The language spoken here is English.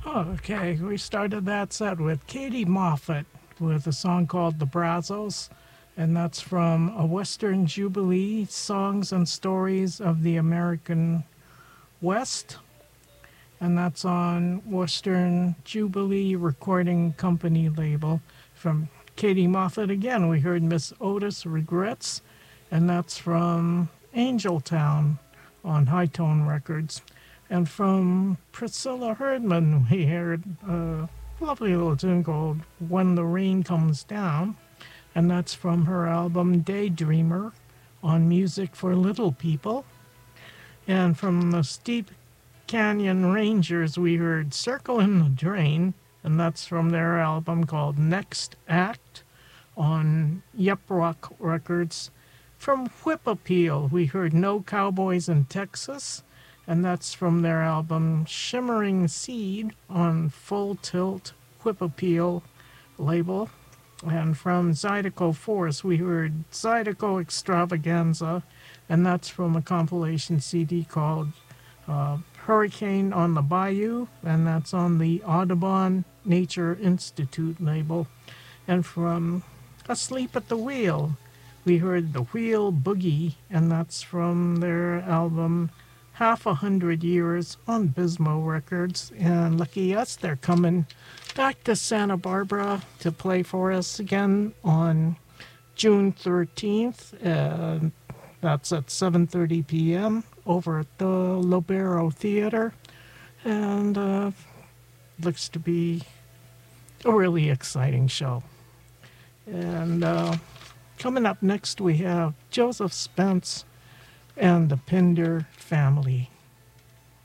Okay, we started that set with Katie Moffett with a song called The Brazos, and that's from a Western Jubilee Songs and Stories of the American West, and that's on Western Jubilee Recording Company label. From Katie Moffett again, we heard Miss Otis Regrets, and that's from Angel Town on High Tone Records. And from Priscilla Herdman, we heard a lovely little tune called When the Rain Comes Down, and that's from her album Daydreamer on Music for Little People. And from the Steep Canyon Rangers, we heard Circle in the Drain, and that's from their album called Next Act on Yep Rock Records. From Whip Appeal, we heard No Cowboys in Texas, and that's from their album Shimmering Seed on Full Tilt Whip Appeal label. And from Zydeco Force, we heard Zydeco Extravaganza, and that's from a compilation CD called Hurricane on the Bayou, and that's on the Audubon Nature Institute label. And from Asleep at the Wheel, we heard The Wheel Boogie, and that's from their album Half a Hundred Years on Bismo Records. And lucky us, they're coming back to Santa Barbara to play for us again on June 13th. That's at 7:30 p.m. over at the Lobero Theater. And looks to be a really exciting show. And coming up next, we have Joseph Spence and the Pinder Family.